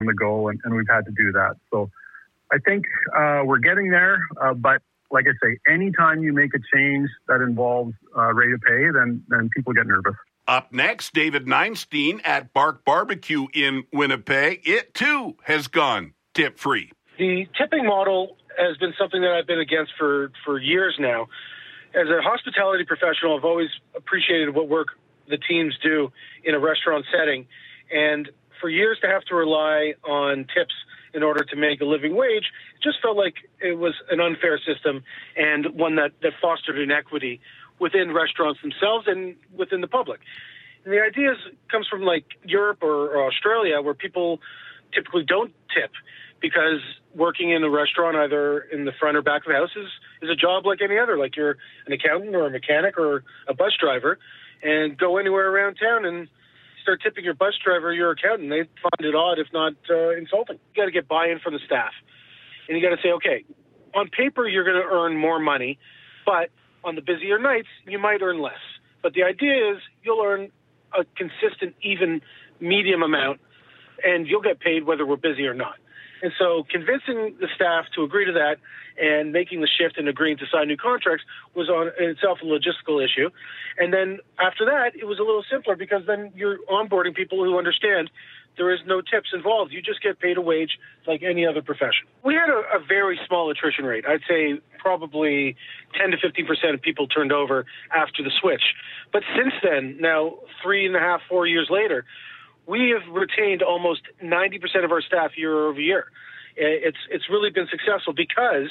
the go, and we've had to do that. So I think we're getting there, but like I say, anytime you make a change that involves rate of pay, then people get nervous. Up next, David Neinstein at Bark Barbecue in Winnipeg. It, too, has gone tip-free. The tipping model has been something that I've been against for years now. As a hospitality professional, I've always appreciated what work the teams do in a restaurant setting. And for years to have to rely on tips in order to make a living wage, it just felt like it was an unfair system and one that fostered inequity within restaurants themselves and within the public. And the idea comes from like Europe or Australia, where people typically don't tip because working in a restaurant, either in the front or back of the house, is a job like any other. Like you're an accountant or a mechanic or a bus driver, and go anywhere around town and start tipping your bus driver or your accountant. They find it odd, if not insulting. You got to get buy-in from the staff. And you got to say, okay, on paper, you're going to earn more money, but on the busier nights, you might earn less. But the idea is you'll earn a consistent, even, medium amount, and you'll get paid whether we're busy or not. And so convincing the staff to agree to that and making the shift and agreeing to sign new contracts was on in itself a logistical issue. And then after that, it was a little simpler because then you're onboarding people who understand there is no tips involved. You just get paid a wage like any other profession. We had a very small attrition rate. I'd say probably 10 to 15% of people turned over after the switch. But since then, now 3.5, 4 years later, we have retained almost 90% of our staff year over year. It's really been successful because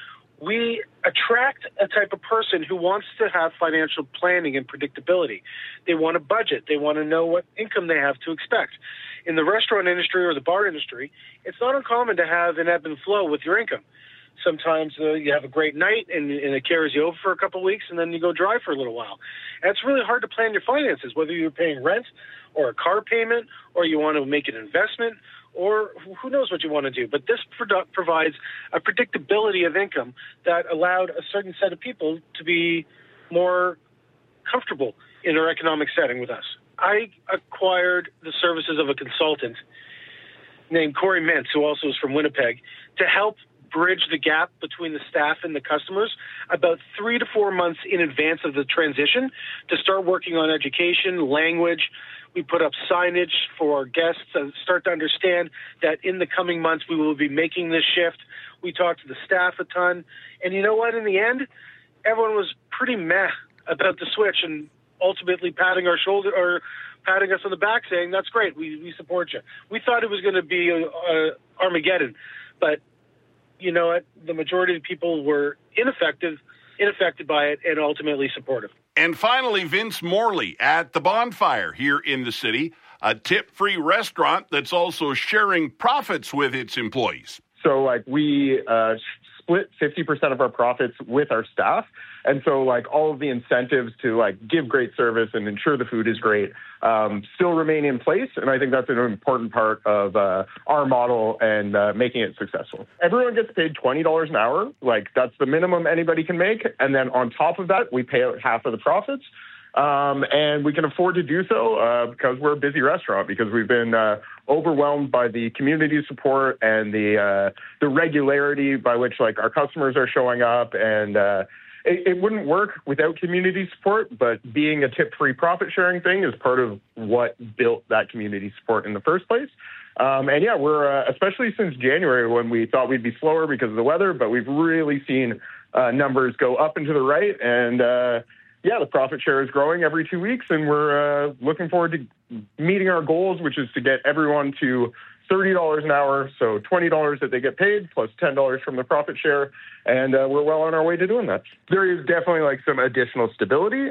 we attract a type of person who wants to have financial planning and predictability. They want a budget. They want to know what income they have to expect. In the restaurant industry or the bar industry, it's not uncommon to have an ebb and flow with your income. Sometimes you have a great night and it carries you over for a couple of weeks, and then you go dry for a little while. And it's really hard to plan your finances, whether you're paying rent or a car payment, or you want to make an investment, or who knows what you want to do. But this provides a predictability of income that allowed a certain set of people to be more comfortable in their economic setting with us. I acquired the services of a consultant named Corey Mintz, who also is from Winnipeg, to help bridge the gap between the staff and the customers about 3 to 4 months in advance of the transition to start working on education, language. We put up signage for our guests and start to understand that in the coming months we will be making this shift. We talked to the staff a ton. And you know what? In the end, everyone was pretty meh about the switch and ultimately patting our shoulder or patting us on the back saying, that's great, we support you. We thought it was going to be Armageddon, but you know what? The majority of people were unaffected by it and ultimately supportive. And finally, Vince Morley at The Bonfire here in the city, a tip-free restaurant that's also sharing profits with its employees. So, we split 50% of our profits with our staff. And so, all of the incentives to, give great service and ensure the food is great still remain in place. And I think that's an important part of our model and making it successful. Everyone gets paid $20 an hour. That's the minimum anybody can make. And then on top of that, we pay out half of the profits. And we can afford to do so because we're a busy restaurant, because we've been overwhelmed by the community support and the regularity by which our customers are showing up. And it wouldn't work without community support, but being a tip-free profit-sharing thing is part of what built that community support in the first place. We're especially since January, when we thought we'd be slower because of the weather, but we've really seen numbers go up and to the right. And the profit share is growing every 2 weeks, and we're looking forward to meeting our goals, which is to get everyone to $30 an hour, so $20 that they get paid, plus $10 from the profit share, and we're well on our way to doing that. There is definitely some additional stability, we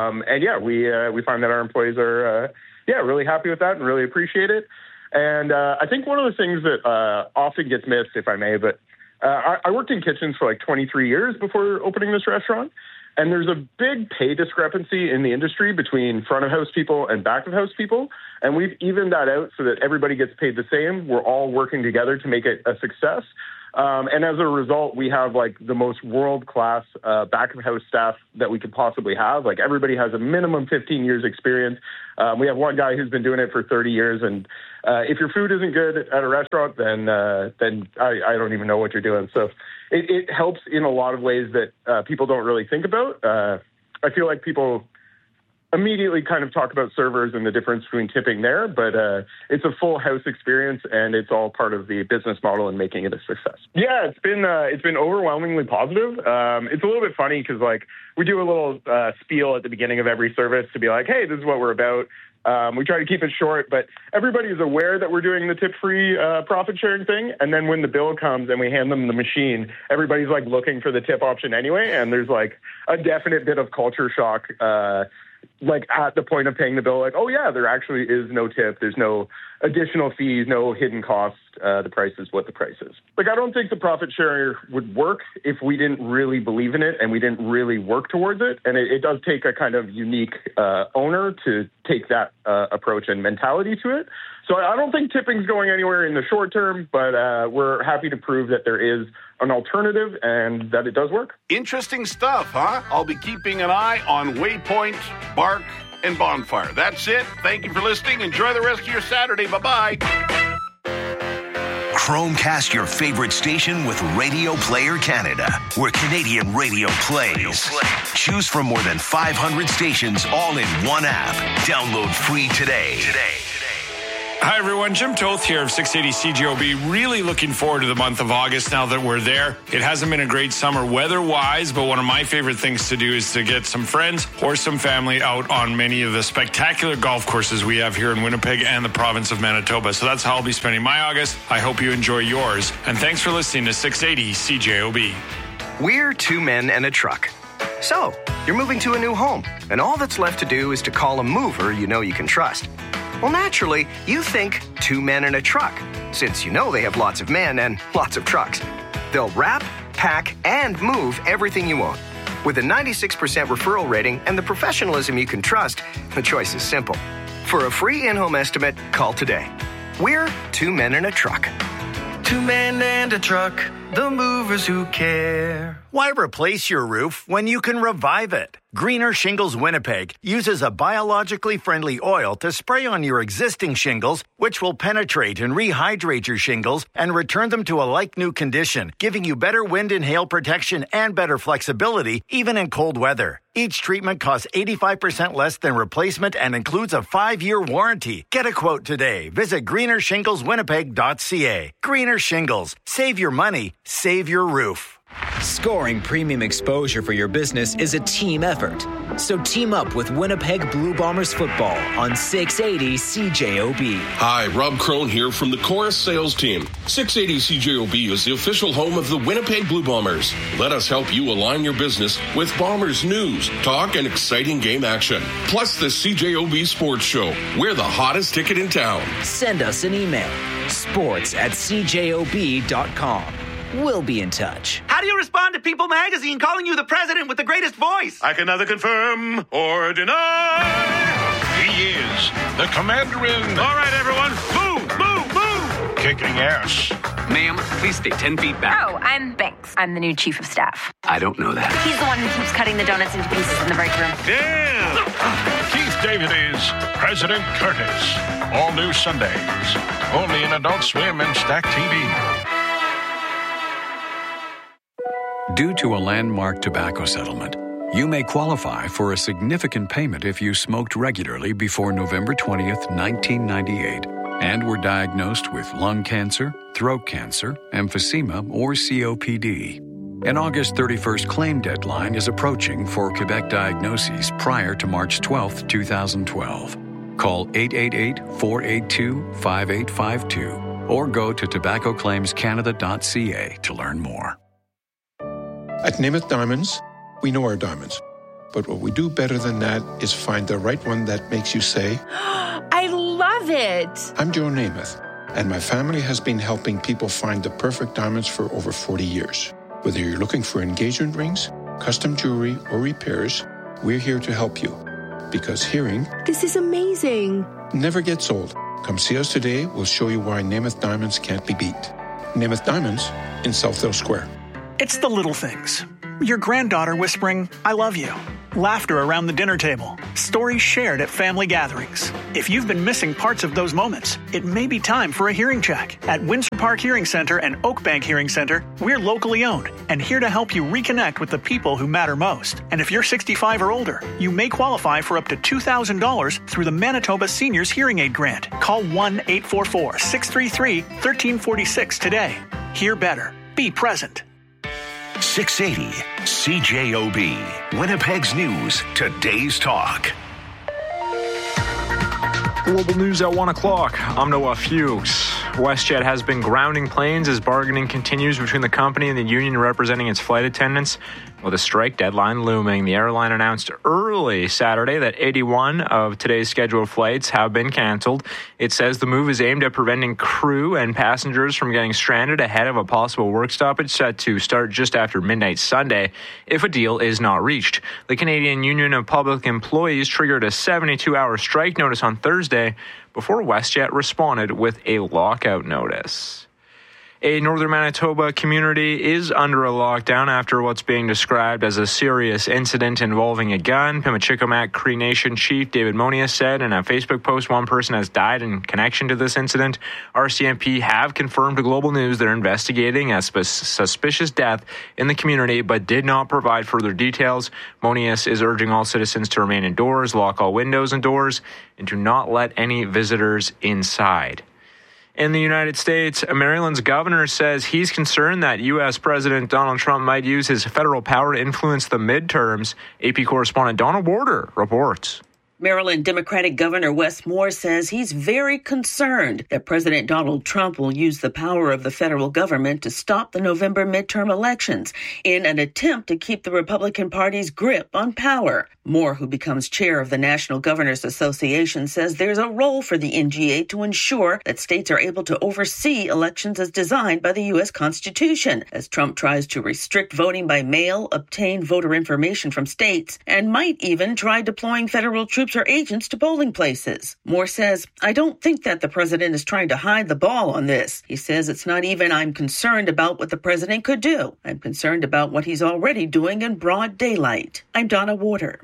find that our employees are really happy with that and really appreciate it. And I think one of the things that often gets missed, if I may, but I worked in kitchens for 23 years before opening this restaurant. And there's a big pay discrepancy in the industry between front of house people and back of house people. And we've evened that out so that everybody gets paid the same. We're all working together to make it a success. And as a result, we have the most world-class back of house staff that we could possibly have. Everybody has a minimum 15 years experience. We have one guy who's been doing it for 30 years. And If your food isn't good at a restaurant, then I don't even know what you're doing. So it helps in a lot of ways that people don't really think about. I feel like people immediately kind of talk about servers and the difference between tipping there, but it's a full house experience, and it's all part of the business model and making it a success. Yeah, it's been overwhelmingly positive. It's a little bit funny because like we do a little spiel at the beginning of every service to be like, hey, this is what we're about. We try to keep it short, but everybody's aware that we're doing the tip-free profit sharing thing. And then when the bill comes and we hand them the machine, everybody's like looking for the tip option anyway. And there's like a definite bit of culture shock, like at the point of paying the bill, like, oh yeah, there actually is no tip. There's no additional fees, no hidden costs. The price is what the price is. Like, I don't think the profit share would work if we didn't really believe in it and we didn't really work towards it. And it does take a kind of unique owner to take that approach and mentality to it. So I don't think tipping's going anywhere in the short term, but we're happy to prove that there is an alternative and that it does work. Interesting stuff, huh? I'll be keeping an eye on Waypoint, Bark, and Bonfire. That's it. Thank you for listening. Enjoy the rest of your Saturday. Bye-bye. Chromecast your favorite station with Radio Player Canada, where Canadian radio plays. Choose from more than 500 stations all in one app. Download free today. Hi, everyone. Jim Toth here of 680 CJOB. Really looking forward to the month of August now that we're there. It hasn't been a great summer weather-wise, but one of my favorite things to do is to get some friends or some family out on many of the spectacular golf courses we have here in Winnipeg and the province of Manitoba. So that's how I'll be spending my August. I hope you enjoy yours. And thanks for listening to 680 CJOB. We're two men and a truck. So, you're moving to a new home, and all that's left to do is to call a mover you know you can trust. Well, naturally, you think two men and a truck, since you know they have lots of men and lots of trucks. They'll wrap, pack, and move everything you own. With a 96% referral rating and the professionalism you can trust, the choice is simple. For a free in-home estimate, call today. We're two men and a truck. Two men and a truck, the movers who care. Why replace your roof when you can revive it? Greener Shingles Winnipeg uses a biologically friendly oil to spray on your existing shingles, which will penetrate and rehydrate your shingles and return them to a like-new condition, giving you better wind and hail protection and better flexibility, even in cold weather. Each treatment costs 85% less than replacement and includes a 5-year warranty. Get a quote today. Visit greenershingleswinnipeg.ca. Greener Shingles. Save your money. Save your roof. Scoring premium exposure for your business is a team effort. So team up with Winnipeg Blue Bombers football on 680 CJOB. Hi, Rob Crone here from the Chorus sales team. 680 CJOB is the official home of the Winnipeg Blue Bombers. Let us help you align your business with Bombers news, talk, and exciting game action. Plus the CJOB Sports Show. We're the hottest ticket in town. Send us an email. sports@cjob.com. We'll be in touch. How do you respond to People Magazine calling you the president with the greatest voice? I can neither confirm or deny. He is the commander-in. All right, everyone. Move. Kicking ass. Ma'am, please stay 10 feet back. Oh, I'm Banks. I'm the new chief of staff. I don't know that. He's the one who keeps cutting the donuts into pieces in the break room. Damn! Keith David is President Curtis. All new Sundays. Only in Adult Swim and Stack TV. Due to a landmark tobacco settlement, you may qualify for a significant payment if you smoked regularly before November 20th, 1998, and were diagnosed with lung cancer, throat cancer, emphysema, or COPD. An August 31st claim deadline is approaching for Quebec diagnoses prior to March 12th, 2012. Call 888-482-5852 or go to tobaccoclaimscanada.ca to learn more. At Namath Diamonds, we know our diamonds. But what we do better than that is find the right one that makes you say, I love it. I'm Joe Namath, and my family has been helping people find the perfect diamonds for over 40 years. Whether you're looking for engagement rings, custom jewelry, or repairs, we're here to help you. Because hearing, this is amazing, never gets old. Come see us today. We'll show you why Namath Diamonds can't be beat. Namath Diamonds in Southdale Square. It's the little things. Your granddaughter whispering, "I love you." Laughter around the dinner table. Stories shared at family gatherings. If you've been missing parts of those moments, it may be time for a hearing check. At Windsor Park Hearing Center and Oak Bank Hearing Center, we're locally owned and here to help you reconnect with the people who matter most. And if you're 65 or older, you may qualify for up to $2,000 through the Manitoba Seniors Hearing Aid Grant. Call 1-844-633-1346 today. Hear better. Be present. 680 CJOB, Winnipeg's News, today's talk. Global news at 1 o'clock. I'm Noah Fuchs. WestJet has been grounding planes as bargaining continues between the company and the union representing its flight attendants. With a strike deadline looming, the airline announced early Saturday that 81 of today's scheduled flights have been canceled. It says the move is aimed at preventing crew and passengers from getting stranded ahead of a possible work stoppage set to start just after midnight Sunday if a deal is not reached. The Canadian Union of Public Employees triggered a 72-hour strike notice on Thursday before WestJet responded with a lockout notice. A northern Manitoba community is under a lockdown after what's being described as a serious incident involving a gun. Pimachikamak Cree Nation Chief David Monius said in a Facebook post one person has died in connection to this incident. RCMP have confirmed to Global News they're investigating a suspicious death in the community but did not provide further details. Monius is urging all citizens to remain indoors, lock all windows and doors, and do not let any visitors inside. In the United States, Maryland's governor says he's concerned that U.S. President Donald Trump might use his federal power to influence the midterms. AP correspondent Donna Warder reports. Maryland Democratic Governor Wes Moore says he's very concerned that President Donald Trump will use the power of the federal government to stop the November midterm elections in an attempt to keep the Republican Party's grip on power. Moore, who becomes chair of the National Governors Association, says there's a role for the NGA to ensure that states are able to oversee elections as designed by the U.S. Constitution, as Trump tries to restrict voting by mail, obtain voter information from states, and might even try deploying federal troops or agents to polling places. Moore says, "I don't think that the president is trying to hide the ball on this." He says it's not even I'm concerned about what the president could do. I'm concerned about what he's already doing in broad daylight. I'm Donna Warder.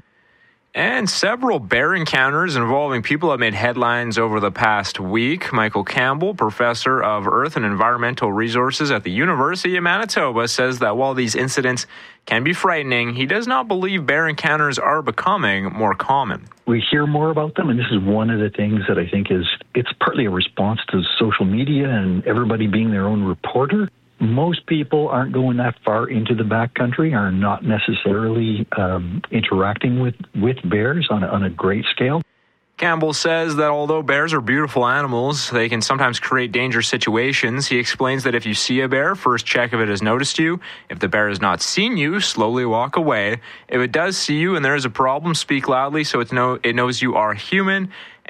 And several bear encounters involving people have made headlines over the past week. Michael Campbell, professor of Earth and Environmental Resources at the University of Manitoba, says that while these incidents can be frightening, he does not believe bear encounters are becoming more common. We hear more about them, and this is one of the things that I think it's partly a response to social media and everybody being their own reporter. Most people aren't going that far into the backcountry, are not necessarily interacting with bears on a great scale. Campbell says that although bears are beautiful animals, they can sometimes create dangerous situations. He explains that if you see a bear, first check if it has noticed you. If the bear has not seen you, slowly walk away. If it does see you and there is a problem, speak loudly so it knows you are human.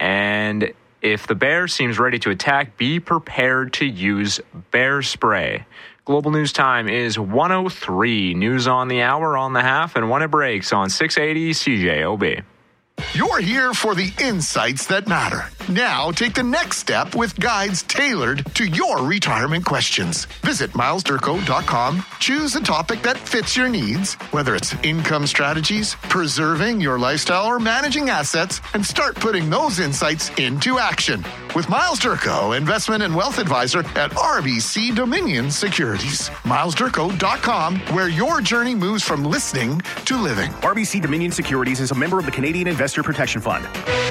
And if the bear seems ready to attack, be prepared to use bear spray. Global News Time is 1:03. News on the hour, on the half, and when it breaks on 680 CJOB. You're here for the insights that matter. Now take the next step with guides tailored to your retirement questions. Visit milesdurko.com, choose a topic that fits your needs, whether it's income strategies, preserving your lifestyle, or managing assets, and start putting those insights into action. With Miles Durko, investment and wealth advisor at RBC Dominion Securities. milesdurko.com, where your journey moves from listening to living. RBC Dominion Securities is a member of the Canadian Investor Protection Fund.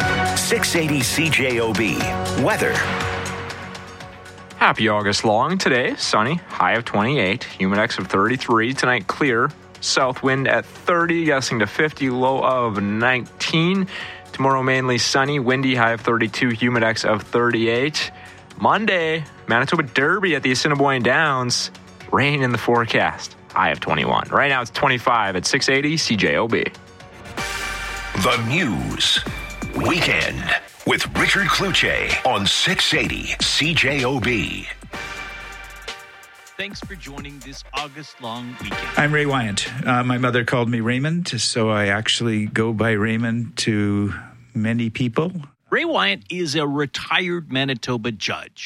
680 CJOB. Weather. Happy August long. Today, sunny, high of 28, humidex of 33. Tonight, clear, south wind at 30, gusting to 50, low of 19. Tomorrow, mainly sunny, windy, high of 32, humidex of 38. Monday, Manitoba Derby at the Assiniboine Downs. Rain in the forecast, high of 21. Right now, it's 25 at 680 CJOB. The News. Weekend with Richard Cloutier on 680 CJOB. Thanks for joining this August-long weekend. I'm Ray Wyant. My mother called me Raymond, so I actually go by Raymond to many people. Ray Wyant is a retired Manitoba judge.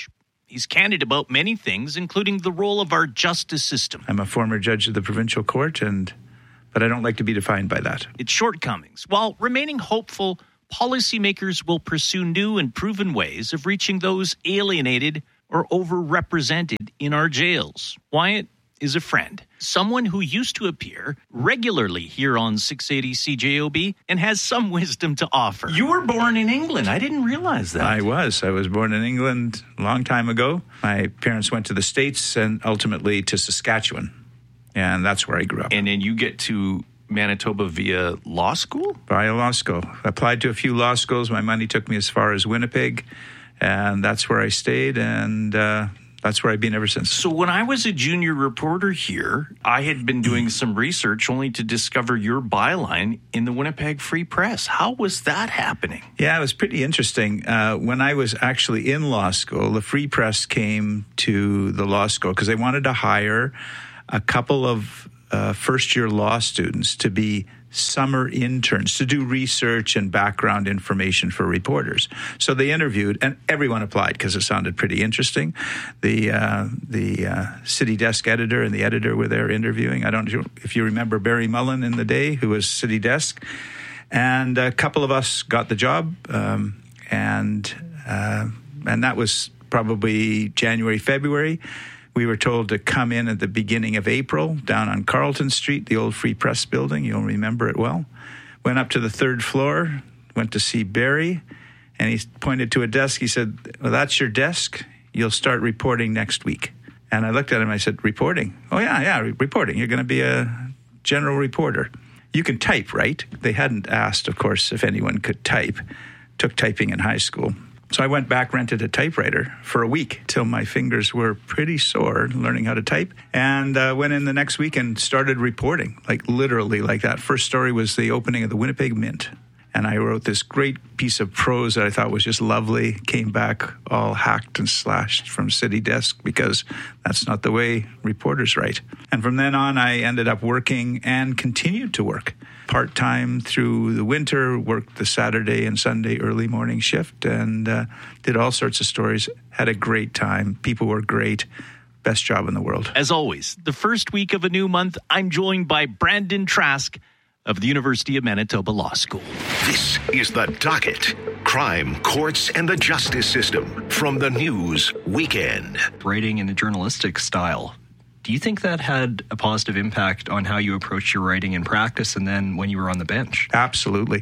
He's candid about many things, including the role of our justice system. I'm a former judge of the provincial court, but I don't like to be defined by that. Its shortcomings, while remaining hopeful policymakers will pursue new and proven ways of reaching those alienated or overrepresented in our jails. Wyatt is a friend, someone who used to appear regularly here on 680 CJOB and has some wisdom to offer. You were born in England. I didn't realize that. I was born in England a long time ago. My parents went to the States and ultimately to Saskatchewan, and that's where I grew up. And then you get to Manitoba via law school? Via law school. Applied to a few law schools. My money took me as far as Winnipeg, and that's where I stayed, and that's where I've been ever since. So when I was a junior reporter here, I had been doing some research only to discover your byline in the Winnipeg Free Press. How was that happening? Yeah, it was pretty interesting. When I was actually in law school, the Free Press came to the law school because they wanted to hire a couple of first-year law students to be summer interns to do research and background information for reporters. So they interviewed, and everyone applied because it sounded pretty interesting. The city desk editor and the editor were there interviewing. I don't know if you remember Barry Mullen in the day, who was city desk. And a couple of us got the job, and that was probably January, February. We were told to come in at the beginning of April down on Carleton Street, the old Free Press building. You'll remember it well. Went up to the third floor, went to see Barry, and he pointed to a desk. He said, "Well, that's your desk. You'll start reporting next week." And I looked at him and I said, "Reporting? Oh, yeah, reporting. You're going to be a general reporter. You can type, right?" They hadn't asked, of course, if anyone could type. Took typing in high school. So I went back, rented a typewriter for a week till my fingers were pretty sore learning how to type, and went in the next week and started reporting, like literally like that. First story was the opening of the Winnipeg Mint, and I wrote this great piece of prose that I thought was just lovely. Came back all hacked and slashed from city desk because that's not the way reporters write. And from then on, I ended up working and continued to work part-time through the winter, worked the Saturday and Sunday early morning shift, and did all sorts of stories. Had a great time. People were great. Best job in the world. As always, the first week of a new month, I'm joined by Brandon Trask of the University of Manitoba Law School. This is The Docket. Crime, courts, and the justice system from the News Weekend. Writing in a journalistic style. Do you think that had a positive impact on how you approached your writing in practice and then when you were on the bench? Absolutely.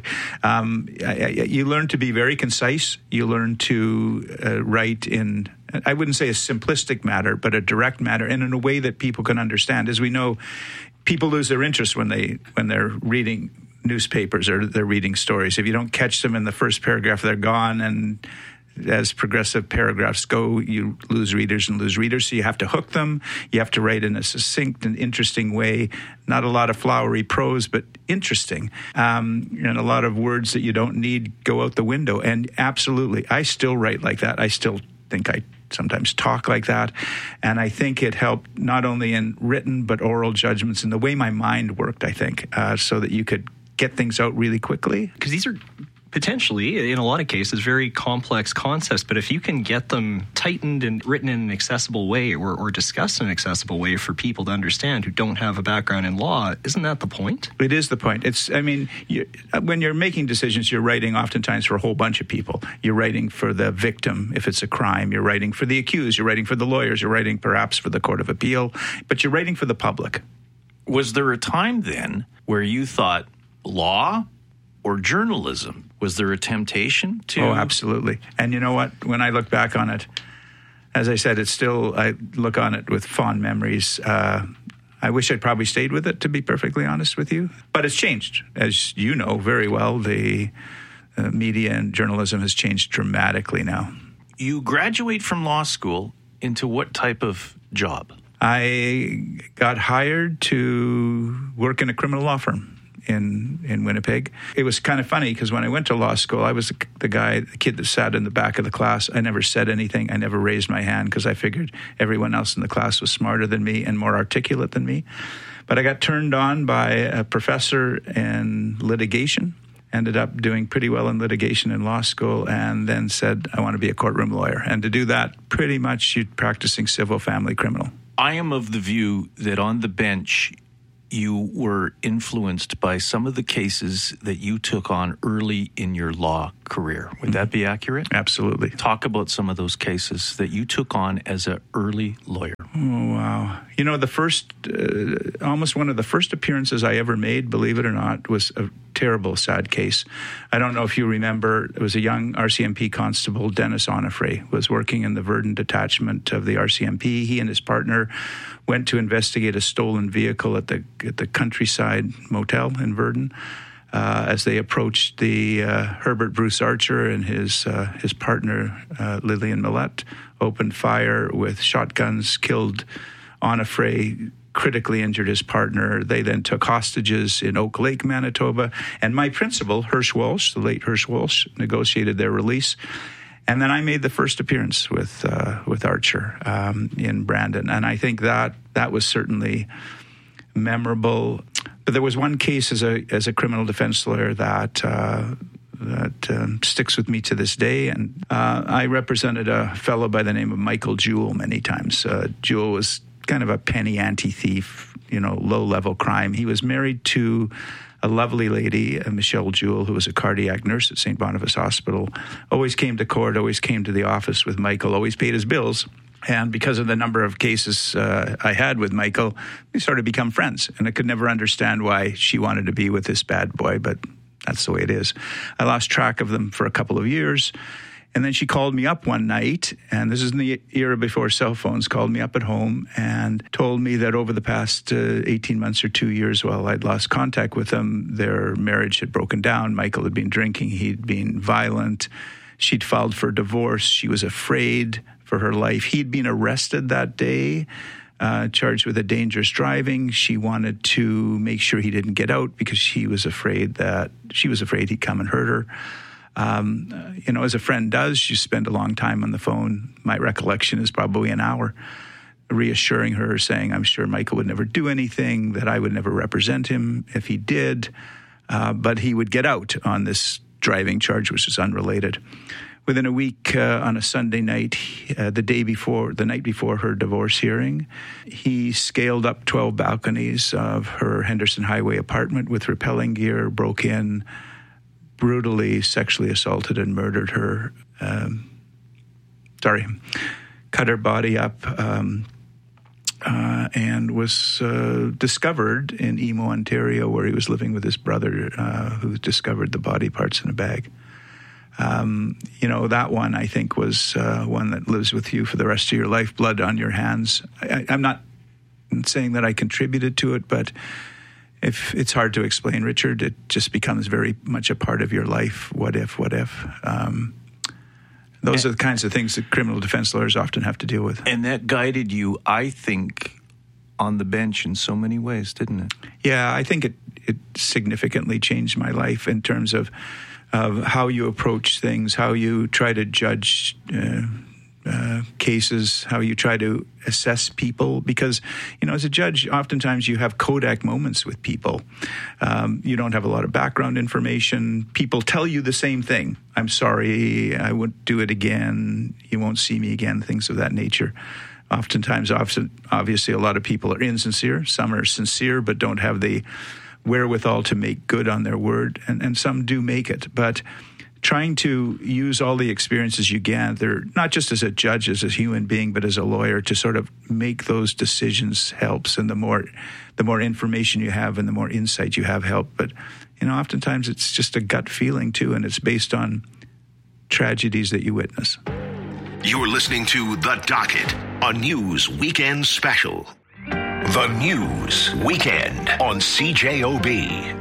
You learn to be very concise. You learn to write in, I wouldn't say a simplistic manner, but a direct manner and in a way that people can understand. As we know, people lose their interest when they're reading newspapers or they're reading stories. If you don't catch them in the first paragraph, they're gone, and as progressive paragraphs go, you lose readers. So you have to hook them. You have to write in a succinct and interesting way. Not a lot of flowery prose, but interesting. And a lot of words that you don't need go out the window. And absolutely, I still write like that. I still think I sometimes talk like that. And I think it helped not only in written, but oral judgments and the way my mind worked, I think, so that you could get things out really quickly. Because these are potentially, in a lot of cases, very complex concepts, but if you can get them tightened and written in an accessible way or discussed in an accessible way for people to understand who don't have a background in law, isn't that the point? It is the point. When you're making decisions, you're writing oftentimes for a whole bunch of people. You're writing for the victim if it's a crime. You're writing for the accused. You're writing for the lawyers. You're writing perhaps for the Court of Appeal, but you're writing for the public. Was there a time then where you thought law or journalism? Was there a temptation to? Oh, absolutely. And you know what? When I look back on it, as I said, I look on it with fond memories. I wish I'd probably stayed with it, to be perfectly honest with you. But it's changed. As you know very well, the media and journalism has changed dramatically now. You graduate from law school into what type of job? I got hired to work in a criminal law firm in Winnipeg. It was kind of funny because when I went to law school, I was the kid that sat in the back of the class. I never said anything. I never raised my hand because I figured everyone else in the class was smarter than me and more articulate than me. But I got turned on by a professor in litigation ended up doing pretty well in litigation in law school, and then said, I want to be a courtroom lawyer. And to do that, pretty much you're practicing civil family criminal. I am of the view that on the bench, you were influenced by some of the cases that you took on early in your law career. Would that be accurate? Absolutely. Talk about some of those cases that you took on as an early lawyer. Oh, wow. You know, the first, almost one of the first appearances I ever made, believe it or not, was a terrible, sad case. I don't know if you remember, it was a young RCMP constable, Dennis Onifray, was working in the Verdun detachment of the RCMP. He and his partner went to investigate a stolen vehicle at the Countryside Motel in Verdun. As they approached the Herbert Bruce Archer and his partner, Lillian Millette, opened fire with shotguns, killed Onifray, critically injured his partner. They then took hostages in Oak Lake, Manitoba. And my principal, Hirsch Walsh, the late Hirsch Walsh, negotiated their release. And then I made the first appearance with Archer in Brandon. And I think that was certainly memorable. But there was one case as a criminal defense lawyer that sticks with me to this day. And I represented a fellow by the name of Michael Jewell many times. Jewell was kind of a penny ante thief, low-level crime. He was married to a lovely lady, Michelle Jewell, who was a cardiac nurse at St. Boniface Hospital. Always came to court, always came to the office with Michael, always paid his bills. And because of the number of cases I had with Michael, we sort of become friends. And I could never understand why she wanted to be with this bad boy, but that's the way it is. I lost track of them for a couple of years. And then she called me up one night, and this is in the era before cell phones, called me up at home and told me that over the past 18 months or 2 years, while I'd lost contact with them, their marriage had broken down. Michael had been drinking. He'd been violent. She'd filed for divorce. She was afraid for her life. He'd been arrested that day, charged with a dangerous driving. She wanted to make sure he didn't get out because she was afraid he'd come and hurt her. As a friend does, you spend a long time on the phone. My recollection is probably an hour, reassuring her, saying, I'm sure Michael would never do anything, that I would never represent him if he did, but he would get out on this driving charge, which is unrelated. Within a week, on a Sunday night, the night before her divorce hearing, he scaled up 12 balconies of her Henderson Highway apartment with rappelling gear, broke in, brutally sexually assaulted and murdered her, cut her body up, and was discovered in Emo, Ontario, where he was living with his brother, who discovered the body parts in a bag. That one, I think, was one that lives with you for the rest of your life, blood on your hands. I'm not saying that I contributed to it, but if it's hard to explain, Richard, it just becomes very much a part of your life. What if? Those are the kinds of things that criminal defense lawyers often have to deal with. And that guided you, I think, on the bench in so many ways, didn't it? Yeah, I think it significantly changed my life in terms of how you approach things, how you try to judge cases, how you try to assess people. Because, as a judge, oftentimes you have Kodak moments with people. You don't have a lot of background information. People tell you the same thing. I'm sorry, I won't do it again. You won't see me again, things of that nature. Oftentimes, obviously, a lot of people are insincere. Some are sincere but don't have the wherewithal to make good on their word, and some do make it. But trying to use all the experiences you gather, not just as a judge, as a human being, but as a lawyer, to sort of make those decisions helps. And the more information you have and the more insight you have help. But, oftentimes it's just a gut feeling too, and it's based on tragedies that you witness. You're listening to The Docket, a news weekend special. The News Weekend on CJOB.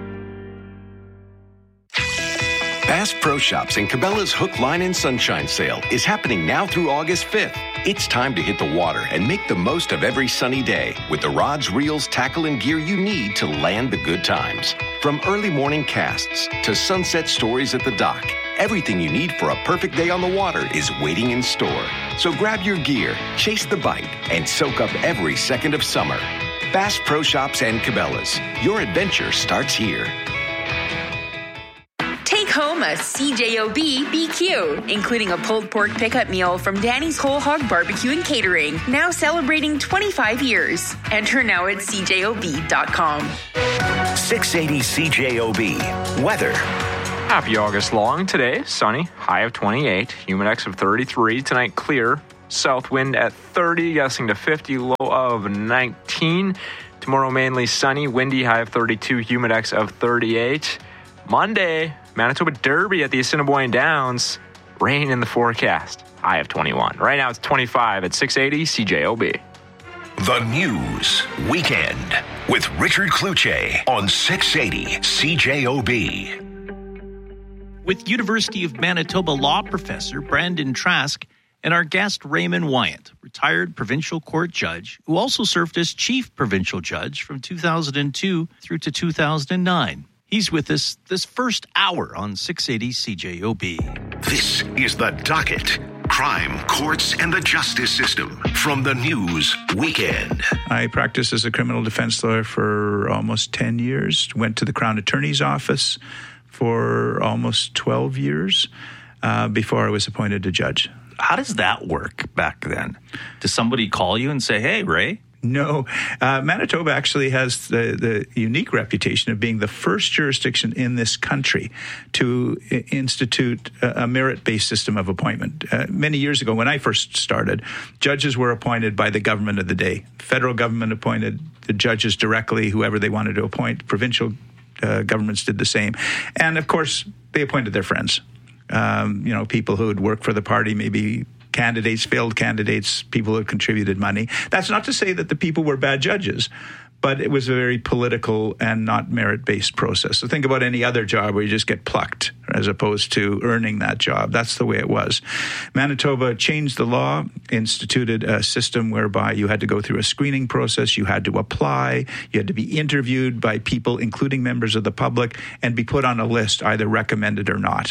Bass Pro Shops and Cabela's Hook, Line, and Sunshine Sale is happening now through August 5th. It's time to hit the water and make the most of every sunny day with the rods, reels, tackle, and gear you need to land the good times. From early morning casts to sunset stories at the dock, everything you need for a perfect day on the water is waiting in store. So grab your gear, chase the bite, and soak up every second of summer. Bass Pro Shops and Cabela's. Your adventure starts here. Tacoma CJOB BQ, including a pulled pork pickup meal from Danny's Whole Hog Barbecue and Catering, now celebrating 25 years. Enter now at cjob.com. 680 CJOB. Weather. Happy August long today. Sunny, high of 28. Humidex of 33. Tonight, clear. South wind at 30, gusting to 50, low of 19. Tomorrow, mainly sunny, windy, high of 32, humidex of 38. Monday, Manitoba Derby at the Assiniboine Downs. Rain in the forecast, high of 21. Right now, it's 25 at 680 CJOB. The News Weekend with Richard Cloutier on 680 CJOB. With University of Manitoba law professor Brandon Trask and our guest Raymond Wyant, retired provincial court judge who also served as chief provincial judge from 2002 through to 2009. He's with us this first hour on 680 CJOB. This is The Docket. Crime, courts, and the justice system from The News Weekend. I practiced as a criminal defense lawyer for almost 10 years. Went to the Crown Attorney's office for almost 12 years before I was appointed a judge. How does that work back then? Does somebody call you and say, hey, Ray? No. Manitoba actually has the unique reputation of being the first jurisdiction in this country to institute a merit-based system of appointment. Many years ago, when I first started, judges were appointed by the government of the day. Federal government appointed the judges directly, whoever they wanted to appoint. Provincial governments did the same. And, of course, they appointed their friends. People who had worked for the party, maybe candidates, failed candidates, people who had contributed money. That's not to say that the people were bad judges, but it was a very political and not merit-based process. So think about any other job where you just get plucked as opposed to earning that job. That's the way it was. Manitoba changed the law, instituted a system whereby you had to go through a screening process, you had to apply, you had to be interviewed by people, including members of the public, and be put on a list, either recommended or not.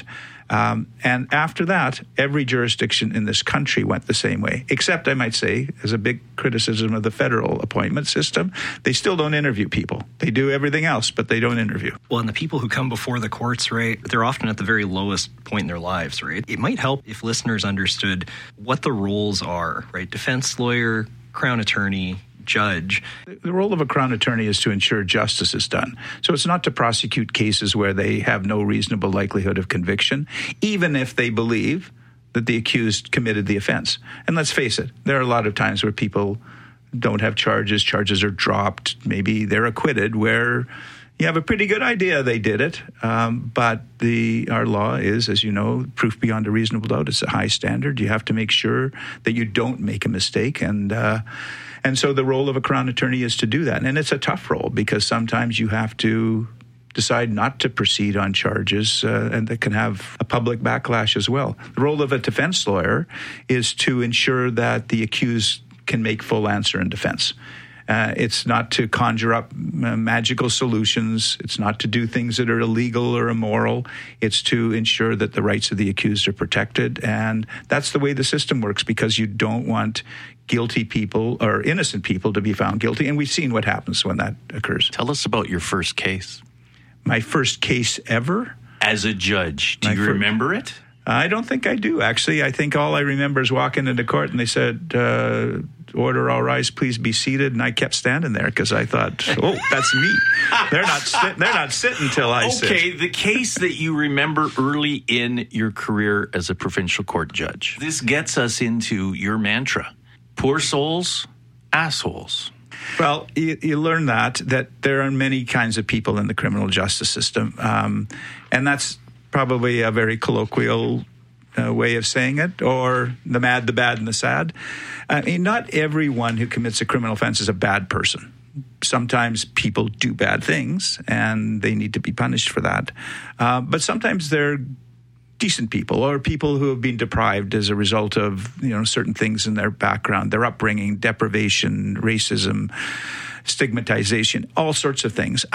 And after that, every jurisdiction in this country went the same way, except, I might say, as a big criticism of the federal appointment system, they still don't interview people. They do everything else, but they don't interview. Well, and the people who come before the courts, right, they're often at the very lowest point in their lives, right? It might help if listeners understood what the roles are, right? Defense lawyer, Crown attorney, judge. The role of a Crown attorney is to ensure justice is done. So it's not to prosecute cases where they have no reasonable likelihood of conviction, even if they believe that the accused committed the offense. And let's face it, there are a lot of times where people don't have charges are dropped, maybe they're acquitted, where you have a pretty good idea they did it, but our law is, as you know, proof beyond a reasonable doubt. It's a high standard. You have to make sure that you don't make a mistake, and so the role of a Crown attorney is to do that. And it's a tough role because sometimes you have to decide not to proceed on charges, and that can have a public backlash as well. The role of a defense lawyer is to ensure that the accused can make full answer in defense. It's not to conjure up magical solutions. It's not to do things that are illegal or immoral. It's to ensure that the rights of the accused are protected. And that's the way the system works, because you don't want guilty people or innocent people to be found guilty. And we've seen what happens when that occurs. Tell us about your first case. My first case ever? As a judge. Do you remember it? I don't think I do, actually. I think all I remember is walking into court and they said, order, all rise, please be seated. And I kept standing there because I thought, oh, that's me. They're not sitting till I sit. Okay, the case that you remember early in your career as a provincial court judge. This gets us into your mantra. Poor souls, assholes. Well, you learn that there are many kinds of people in the criminal justice system. And that's probably a very colloquial way of saying it, or the mad, the bad, and the sad. I mean, not everyone who commits a criminal offense is a bad person. Sometimes people do bad things, and they need to be punished for that. But sometimes they're decent people, or people who have been deprived as a result of certain things in their background, their upbringing, deprivation, racism, stigmatization, all sorts of things.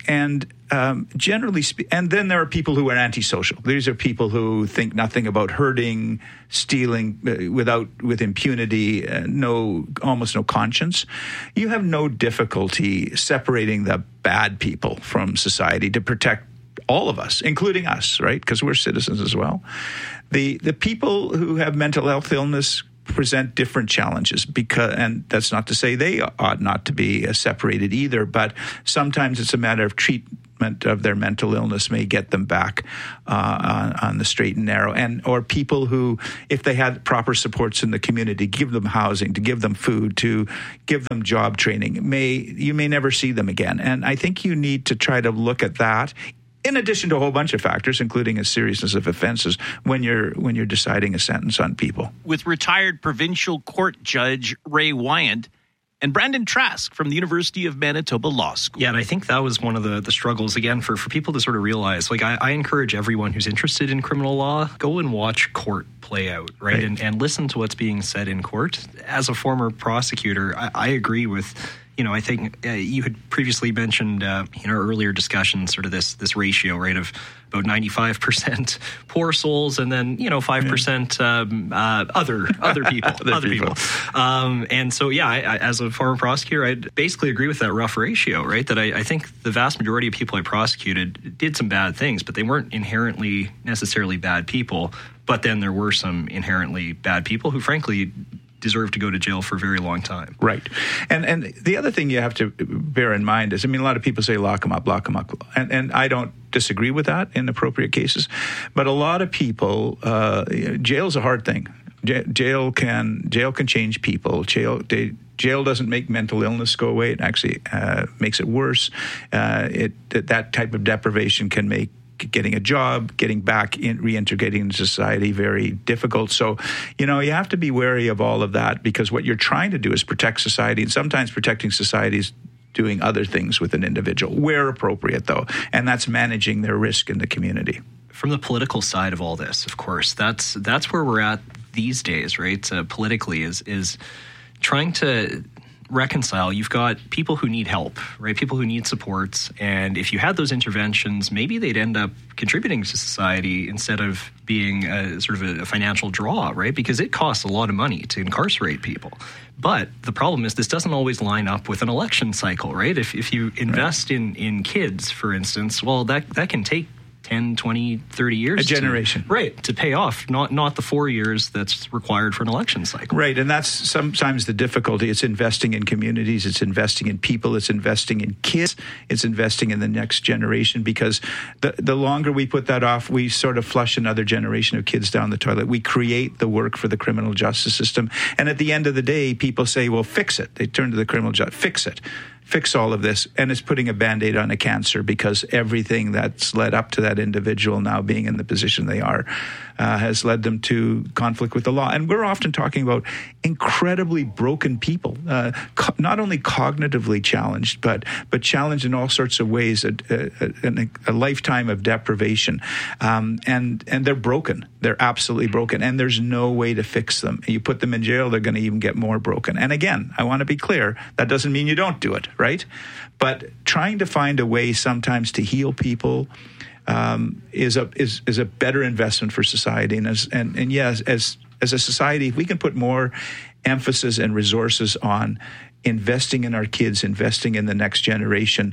Generally and then there are people who are antisocial. These are people who think nothing about hurting, stealing with impunity, almost no conscience. You have no difficulty separating the bad people from society to protect all of us, including us, right? Because we're citizens as well. The people who have mental health illness present different challenges, and that's not to say they ought not to be separated either, but sometimes it's a matter of treatment of their mental illness may get them back on the straight and narrow. Or people who, if they had proper supports in the community, give them housing, to give them food, to give them job training, you may never see them again. And I think you need to try to look at that, in addition to a whole bunch of factors, including a seriousness of offenses, when you're deciding a sentence on people. With retired provincial court judge Ray Wyant and Brandon Trask from the University of Manitoba Law School. Yeah, and I think that was one of the struggles, again, for people to sort of realize. Like, I encourage everyone who's interested in criminal law, go and watch court play out, right? And listen to what's being said in court. As a former prosecutor, I agree with... I think you had previously mentioned in our earlier discussion sort of this ratio, right, of about 95% poor souls and then 5% other people. And so I, as a former prosecutor, I'd basically agree with that rough ratio, right? That I think the vast majority of people I prosecuted did some bad things, but they weren't inherently necessarily bad people. But then there were some inherently bad people who, frankly, deserve to go to jail for a very long time. Right. And the other thing you have to bear in mind is, a lot of people say lock them up. And I don't disagree with that in appropriate cases. But a lot of people, jail's a hard thing. Jail can change people. Jail doesn't make mental illness go away. It actually makes it worse. That type of deprivation can make getting a job, getting back in, reintegrating into society very difficult. So, you have to be wary of all of that, because what you're trying to do is protect society, and sometimes protecting society is doing other things with an individual, where appropriate, though, and that's managing their risk in the community. From the political side of all this, of course, that's where we're at these days, right? Politically is trying to reconcile. You've got people who need help, right? People who need supports. And if you had those interventions, maybe they'd end up contributing to society instead of being sort of a financial draw, right? Because it costs a lot of money to incarcerate people. But the problem is this doesn't always line up with an election cycle, right? If you invest in kids, for instance, well, that can take 10, 20, 30 years. A generation. To pay off, not the 4 years that's required for an election cycle. Right, and that's sometimes the difficulty. It's investing in communities, it's investing in people, it's investing in kids, it's investing in the next generation, because the longer we put that off, we sort of flush another generation of kids down the toilet. We create the work for the criminal justice system, and at the end of the day, people say, well, fix it. They turn to the criminal justice, fix it. Fix all of this, and it's putting a Band-Aid on a cancer, because everything that's led up to that individual now being in the position they are has led them to conflict with the law. And we're often talking about incredibly broken people, not only cognitively challenged, but challenged in all sorts of ways, a lifetime of deprivation. And they're broken. They're absolutely broken, and there's no way to fix them. You put them in jail, they're going to even get more broken. And again, I want to be clear, that doesn't mean you don't do it, right? But trying to find a way sometimes to heal people is a better investment for society. And yes, as a society, if we can put more emphasis and resources on investing in our kids, investing in the next generation,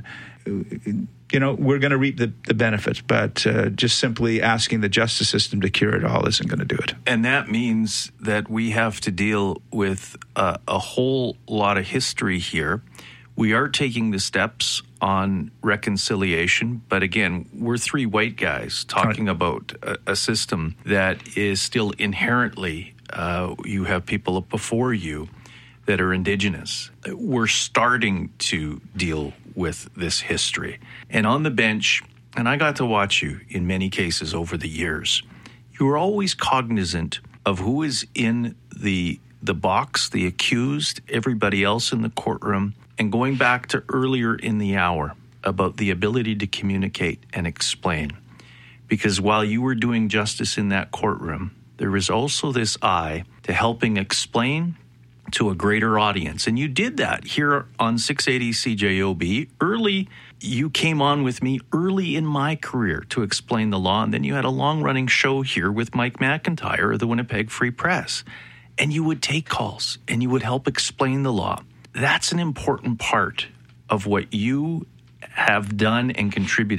we're going to reap the benefits. But just simply asking the justice system to cure it all isn't going to do it. And that means that we have to deal with a whole lot of history here. We are taking the steps on reconciliation, but again, we're three white guys talking about a system that is still inherently, you have people up before you that are Indigenous. We're starting to deal with this history. And on the bench, and I got to watch you in many cases over the years, you were always cognizant of who is in the box, the accused, everybody else in the courtroom, and going back to earlier in the hour about the ability to communicate and explain. Because while you were doing justice in that courtroom, there was also this eye to helping explain to a greater audience. And you did that here on 680 CJOB. Early, you came on with me early in my career to explain the law, and then you had a long-running show here with Mike McIntyre of the Winnipeg Free Press. And you would take calls, and you would help explain the law. That's an important part of what you have done and contributed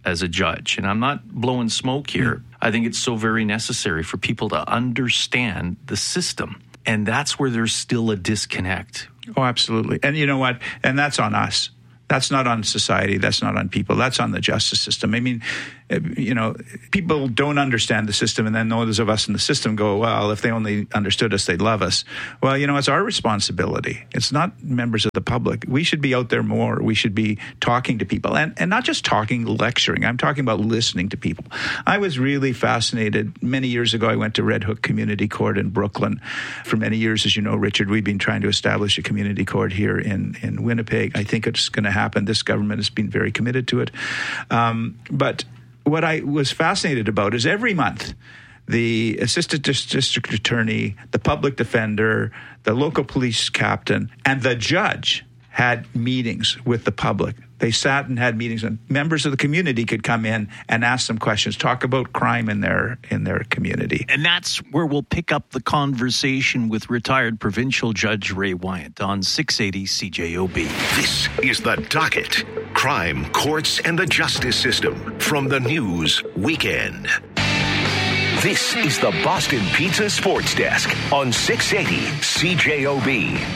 as a judge. And I'm not blowing smoke here. I think it's so very necessary for people to understand the system. And that's where there's still a disconnect. Oh, absolutely. And you know what? And that's on us. That's not on society. That's not on people. That's on the justice system. I mean, you know, people don't understand the system, and then those of us in the system go, well, if they only understood us, they'd love us. Well, you know, it's our responsibility. It's not members of the public. We should be out there more. We should be talking to people, and not just talking, lecturing. I'm talking about listening to people. I was really fascinated. Many years ago, I went to Red Hook Community Court in Brooklyn. For many years, as you know, Richard, we've been trying to establish a community court here in Winnipeg. I think it's going to happen. This government has been very committed to it. But what I was fascinated about is every month, the assistant district attorney, the public defender, the local police captain, and the judge had meetings with the public. They sat and had meetings, and members of the community could come in and ask them questions, talk about crime in their community. And that's where we'll pick up the conversation with retired provincial judge Ray Wyant on 680 CJOB. This is The Docket. Crime, courts, and the justice system from the News Weekend. This is the Boston Pizza Sports Desk on 680 CJOB.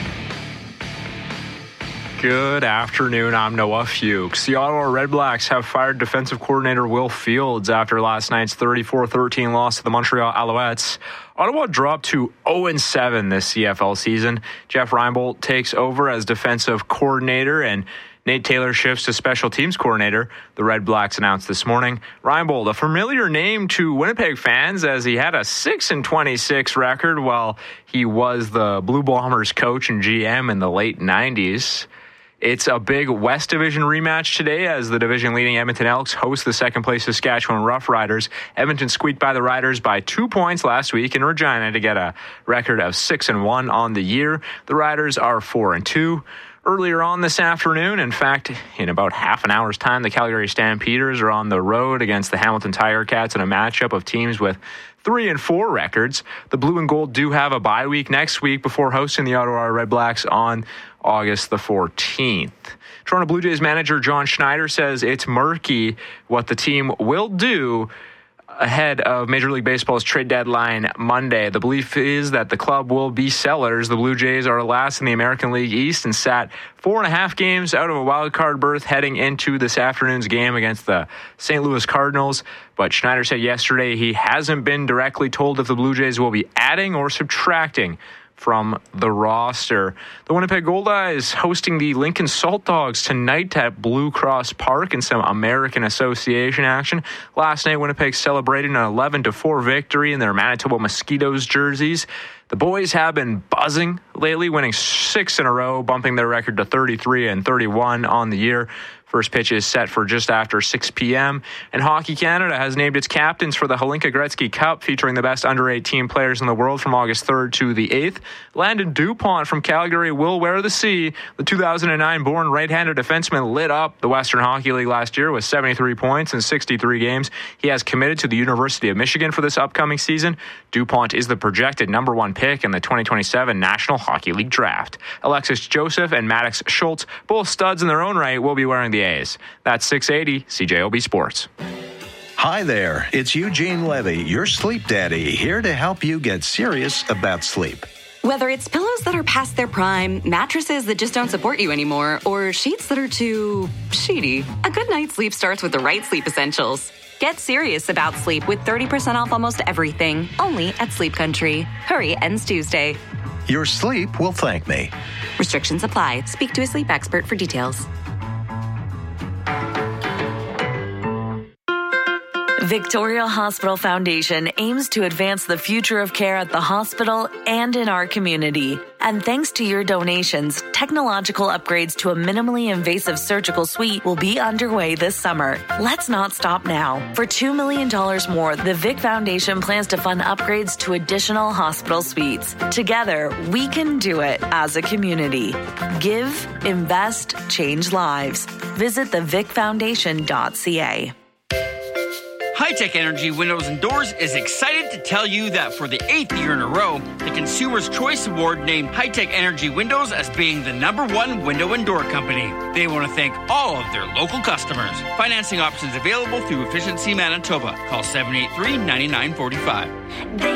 Good afternoon, I'm Noah Fuchs. The Ottawa Redblacks have fired defensive coordinator Will Fields after last night's 34-13 loss to the Montreal Alouettes. Ottawa dropped to 0-7 this CFL season. Jeff Reinbold takes over as defensive coordinator, and Nate Taylor shifts to special teams coordinator, the Red Blacks announced this morning. Reinbold, a familiar name to Winnipeg fans as he had a 6-26 record while he was the Blue Bombers coach and GM in the late 90s. It's a big West Division rematch today as the division-leading Edmonton Elks host the second-place Saskatchewan Roughriders. Edmonton squeaked by the Riders by 2 points last week in Regina to get a record of 6-1 on the year. The Riders are 4-2. Earlier on this afternoon, in fact, in about half an hour's time, the Calgary Stampeders are on the road against the Hamilton Tiger Cats in a matchup of teams with 3-4 records. The Blue and Gold do have a bye week next week before hosting the Ottawa Redblacks on August the 14th. Toronto Blue Jays manager John Schneider says it's murky what the team will do ahead of Major League Baseball's trade deadline Monday. The belief is that the club will be sellers. The Blue Jays are last in the American League East and sat 4.5 games out of a wild card berth heading into this afternoon's game against the St. Louis Cardinals. But Schneider said yesterday he hasn't been directly told if the Blue Jays will be adding or subtracting from the roster. The Winnipeg Goldeyes hosting the Lincoln Salt Dogs tonight at Blue Cross Park in some American Association action. Last night, Winnipeg celebrated an 11-4 victory in their Manitoba Mosquitoes jerseys. The boys have been buzzing lately, winning 6 in a row, bumping their record to 33-31 on the year. First pitch is set for just after 6 p.m. And Hockey Canada has named its captains for the Hlinka Gretzky Cup, featuring the best under-18 players in the world from August 3rd to the 8th. Landon Dupont from Calgary will wear the C. The 2009-born right-handed defenseman lit up the Western Hockey League last year with 73 points in 63 games. He has committed to the University of Michigan for this upcoming season. Dupont is the projected number 1 pick in the 2027 National Hockey League Draft. Alexis Joseph and Maddox Schultz, both studs in their own right, will be wearing the A's. That's 680 CJOB Sports. Hi there, it's Eugene Levy, your sleep daddy, here to help you get serious about sleep. Whether it's pillows that are past their prime, mattresses that just don't support you anymore, or sheets that are too sheety, a good night's sleep starts with the right sleep essentials. Get serious about sleep with 30% off almost everything, only at Sleep Country. Hurry, ends Tuesday. Your sleep will thank me. Restrictions apply. Speak to a sleep expert for details. Victoria Hospital Foundation aims to advance the future of care at the hospital and in our community. And thanks to your donations, technological upgrades to a minimally invasive surgical suite will be underway this summer. Let's not stop now. For $2 million more, the Vic Foundation plans to fund upgrades to additional hospital suites. Together, we can do it as a community. Give, invest, change lives. Visit thevicfoundation.ca. High-Tech Energy Windows and Doors is excited to tell you that for the 8th year in a row, the Consumer's Choice Award named High-Tech Energy Windows as being the #1 window and door company. They want to thank all of their local customers. Financing options available through Efficiency Manitoba. Call 783-9945.